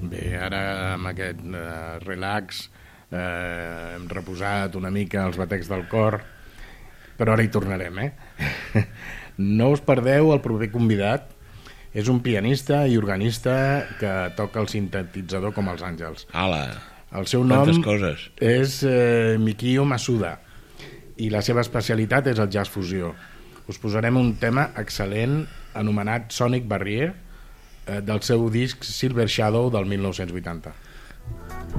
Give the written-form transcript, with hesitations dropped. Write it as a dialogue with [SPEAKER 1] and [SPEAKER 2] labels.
[SPEAKER 1] Bé, ara amb aquest relax hem reposat una mica els batecs del cor, però ara hi tornarem, No us perdeu el proper convidat. És un pianista i organista que toca el sintetitzador com els àngels.
[SPEAKER 2] Ala,
[SPEAKER 1] El seu nom
[SPEAKER 2] coses.
[SPEAKER 1] és Mikio Masuda i la seva especialitat és el jazz fusió. Us posarem un tema excel·lent anomenat Sonic Barrier del seu disc Silver Shadow del 1980.